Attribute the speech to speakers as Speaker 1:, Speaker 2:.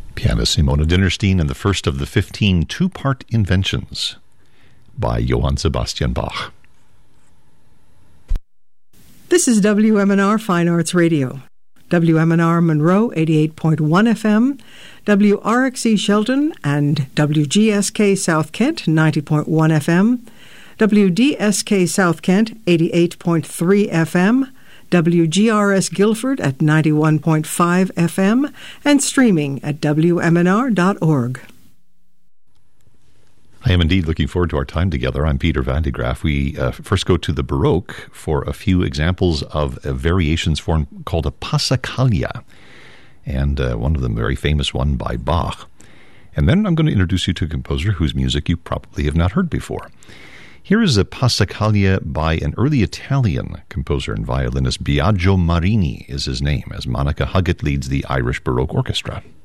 Speaker 1: Pianist Simona Dinnerstein and the first of the 15 two-part inventions by Johann Sebastian Bach.
Speaker 2: This is WMNR Fine Arts Radio. WMNR Monroe 88.1 FM, WRXE Shelton and WGSK South Kent 90.1 FM, WDSK South Kent 88.3 FM, WGRS Guilford at 91.5 FM, and streaming at WMNR.org.
Speaker 1: I am indeed looking forward to our time together. I'm Peter Van de Graaff. We first go to the Baroque for a few examples of a variations form called a passacaglia, and one of them, very famous one by Bach. And then I'm going to introduce you to a composer whose music you probably have not heard before. Here is a passacaglia by an early Italian composer and violinist. Biagio Marini is his name, as Monica Huggett leads the Irish Baroque Orchestra.